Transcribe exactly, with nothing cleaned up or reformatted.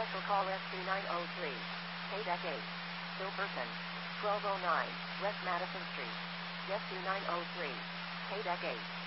Special call Rescue nine oh three. K-Deck eight. Still person. twelve oh nine, West Madison Street. Rescue nine oh three. K-Deck eight.